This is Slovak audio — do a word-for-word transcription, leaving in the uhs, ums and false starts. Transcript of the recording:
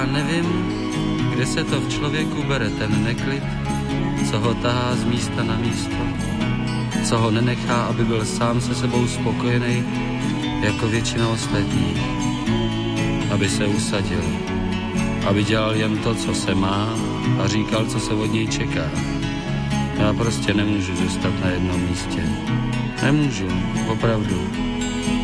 Nevím, kde se to v člověku bere ten neklid, co ho tahá z místa na místo, co ho nenechá, aby byl sám se sebou spokojený, jako většina ostatních, aby se usadil, aby dělal jen to, co se má a říkal, co se od něj čeká. Já prostě nemůžu zůstat na jednom místě. Nemůžu, opravdu.